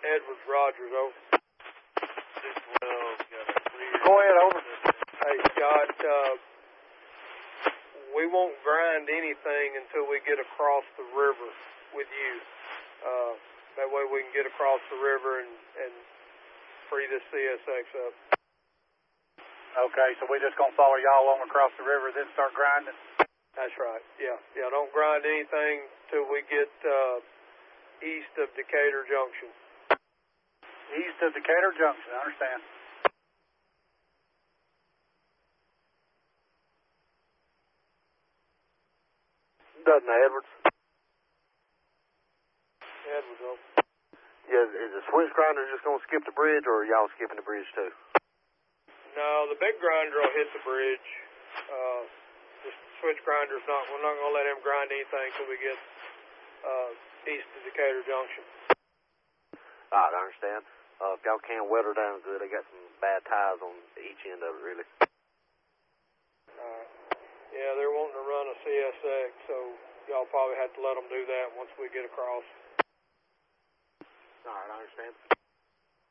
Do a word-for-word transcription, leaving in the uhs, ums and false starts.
Edwards Rogers, over. six twelve, got a clear. Go ahead, over. Hey, Scott, uh, we won't grind anything until we get across the river with you. Uh, that way we can get across the river and, and free this C S X up. Okay, so we just going to follow y'all along across the river, then start grinding? That's right, yeah. Yeah, don't grind anything till we get uh, east of Decatur Junction. East of Decatur Junction, I understand. Dutton, Edwards. Edwards, over. Yeah, is the switch grinder just going to skip the bridge, or are y'all skipping the bridge too? No, the big grinder will hit the bridge. Uh, the switch grinder's not, we're not going to let him grind anything till we get uh, east of Decatur Junction. All right, I understand. Uh, if y'all can't wet her down good, they got some bad ties on each end of it, really. Uh, yeah, they're wanting to run a C S X, so y'all probably have to let them do that once we get across. All right, I understand.